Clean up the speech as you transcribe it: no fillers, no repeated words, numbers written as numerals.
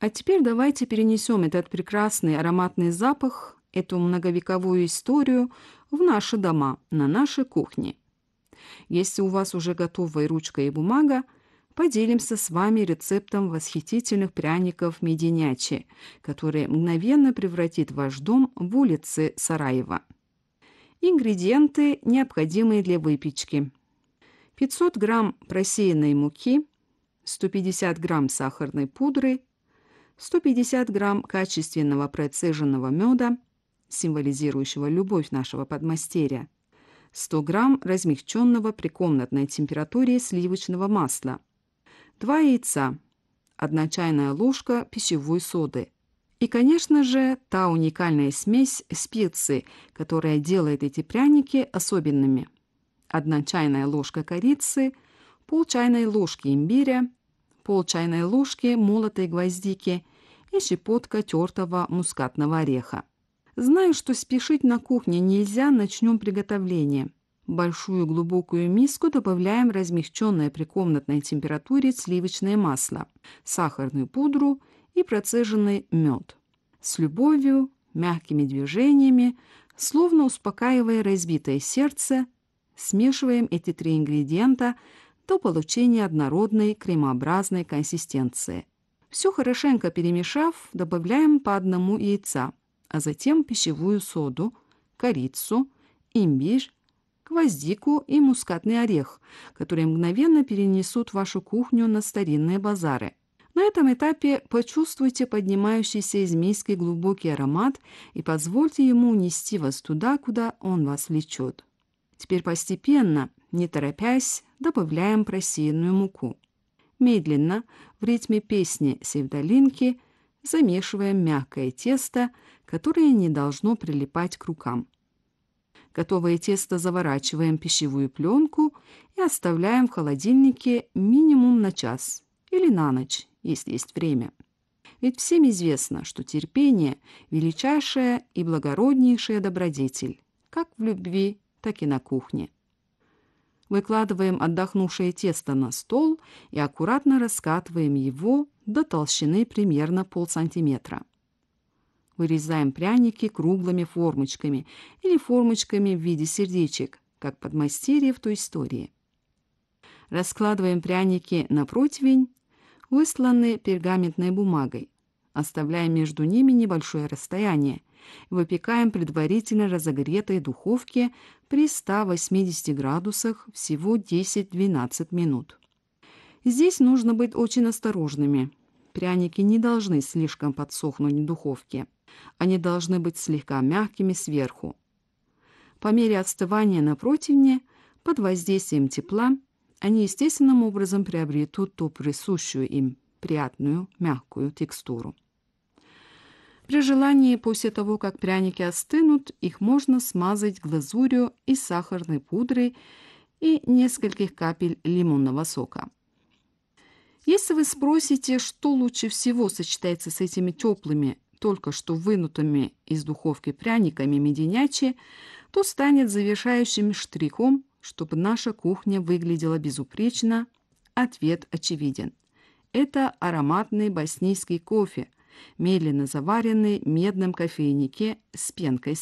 А теперь давайте перенесем этот прекрасный ароматный запах, эту многовековую историю в наши дома, на наши кухни. Если у вас уже готовая ручка и бумага, поделимся с вами рецептом восхитительных пряников мединячи, которые мгновенно превратит ваш дом в улицы Сараева. Ингредиенты, необходимые для выпечки. 500 грамм просеянной муки, 150 грамм сахарной пудры, 150 грамм качественного процеженного меда, символизирующего любовь нашего подмастерья, 100 грамм размягченного при комнатной температуре сливочного масла, 2 яйца, 1 чайная ложка пищевой соды. И, конечно же, та уникальная смесь специй, которая делает эти пряники особенными. 1 чайная ложка корицы, пол чайной ложки имбиря, пол чайной ложки молотой гвоздики и щепотка тертого мускатного ореха. Знаю, что спешить на кухне нельзя, начнем приготовление. В большую глубокую миску добавляем размягченное при комнатной температуре сливочное масло, сахарную пудру и процеженный мед. С любовью, мягкими движениями, словно успокаивая разбитое сердце, смешиваем эти 3 ингредиента до получения однородной кремообразной консистенции. Все хорошенько перемешав, добавляем по 1 яйца, а затем пищевую соду, корицу, имбирь, гвоздику и мускатный орех, которые мгновенно перенесут вашу кухню на старинные базары. На этом этапе почувствуйте поднимающийся из миски глубокий аромат и позвольте ему унести вас туда, куда он вас влечет. Теперь постепенно, не торопясь, добавляем просеянную муку. Медленно, в ритме песни Севдалинки, замешиваем мягкое тесто, которое не должно прилипать к рукам. Готовое тесто заворачиваем в пищевую пленку и оставляем в холодильнике минимум на час или на ночь, если есть время. Ведь всем известно, что терпение – величайшая и благороднейшая добродетель, как в любви, так и на кухне. Выкладываем отдохнувшее тесто на стол и аккуратно раскатываем его до толщины примерно полсантиметра. Вырезаем пряники круглыми формочками или формочками в виде сердечек, как подмастерье в той истории. Раскладываем пряники на противень, высланный пергаментной бумагой. Оставляем между ними небольшое расстояние. Выпекаем в предварительно разогретой духовке при 180 градусах всего 10-12 минут. Здесь нужно быть очень осторожными. Пряники не должны слишком подсохнуть в духовке. Они должны быть слегка мягкими сверху. По мере остывания на противне, под воздействием тепла, они естественным образом приобретут ту присущую им приятную мягкую текстуру. При желании, после того, как пряники остынут, их можно смазать глазурью из сахарной пудры и нескольких капель лимонного сока. Если вы спросите, что лучше всего сочетается с этими теплыми, только что вынутыми из духовки пряниками мединячи, то станет завершающим штрихом, чтобы наша кухня выглядела безупречно. Ответ очевиден. Это ароматный боснийский кофе, медленно заваренный в медном кофейнике с пенкой